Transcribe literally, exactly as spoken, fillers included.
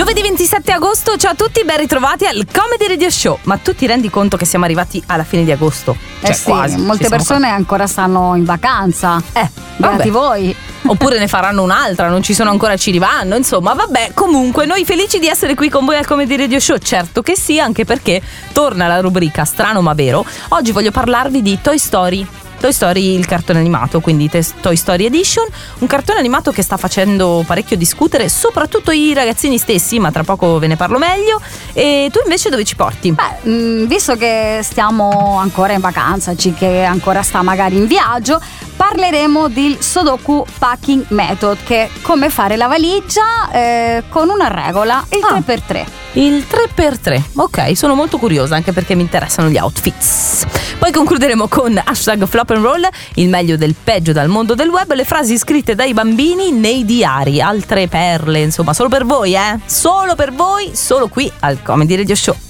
Giovedì ventisette agosto, ciao a tutti, ben ritrovati al Comedy Radio Show. Ma tu ti rendi conto che siamo arrivati alla fine di agosto? Cioè, eh sì, quasi. molte persone qua. ancora stanno in vacanza. Eh, beati voi. Oppure ne faranno un'altra, non ci sono ancora, ci rivanno. Insomma, vabbè, comunque noi felici di essere qui con voi al Comedy Radio Show. Certo che sì, anche perché torna la rubrica Strano ma vero. Oggi voglio parlarvi di Toy Story. Toy Story, il cartone animato, quindi Toy Story Edition, un cartone animato che sta facendo parecchio discutere soprattutto i ragazzini stessi, ma tra poco ve ne parlo meglio. E tu invece dove ci porti? Beh, mh, visto che stiamo ancora in vacanza, C che ancora sta magari in viaggio, parleremo del Sudoku Packing Method, che è come fare la valigia eh, con una regola, il ah. tre per tre. Il tre per tre, ok, sono molto curiosa anche perché mi interessano gli outfits. Poi concluderemo con hashtag Flop and Roll, il meglio del peggio dal mondo del web, le frasi scritte dai bambini nei diari, altre perle, insomma, solo per voi, eh? Solo per voi, solo qui al Comedy Radio Show.